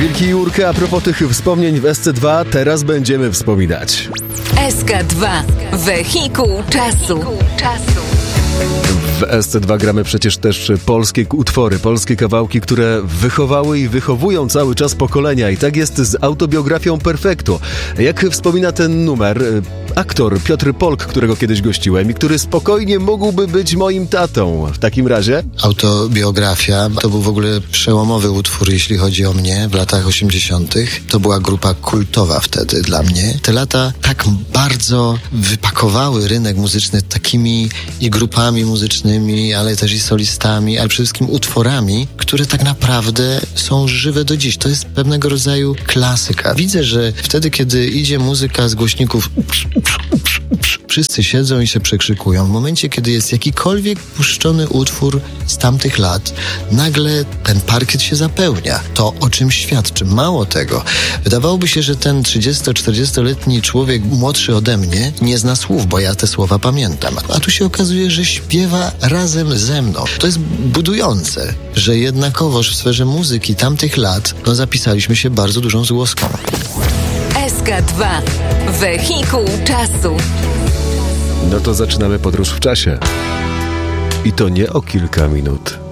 Wilki i Jurka, a propos tych wspomnień w SC2, teraz będziemy wspominać. SK2. Wehikuł czasu. W SC2 gramy przecież też polskie utwory, polskie kawałki, które wychowały i wychowują cały czas pokolenia. I tak jest z autobiografią Perfecto. Jak wspomina ten numer aktor Piotr Polk, którego kiedyś gościłem i który spokojnie mógłby być moim tatą. W takim razie? Autobiografia to był w ogóle przełomowy utwór, jeśli chodzi o mnie, w latach 80. To była grupa kultowa wtedy dla mnie. Te lata tak bardzo wypakowały rynek muzyczny takimi i grupami muzycznymi, ale też i solistami, ale przede wszystkim utworami, które tak naprawdę są żywe do dziś. To jest pewnego rodzaju klasyka. Widzę, że wtedy, kiedy idzie muzyka z głośników, wszyscy siedzą i się przekrzykują. W momencie, kiedy jest jakikolwiek puszczony utwór z tamtych lat, nagle ten parkiet się zapełnia. To o czym świadczy. Mało tego. Wydawałoby się, że ten 30-40-letni człowiek młodszy ode mnie nie zna słów, bo ja te słowa pamiętam. A tu się okazuje, że śpiewa razem ze mną. To jest budujące, że jednakowoż w sferze muzyki tamtych lat zapisaliśmy się bardzo dużą złoską. SK2. Wehikuł czasu. No to zaczynamy podróż w czasie. I to nie o kilka minut.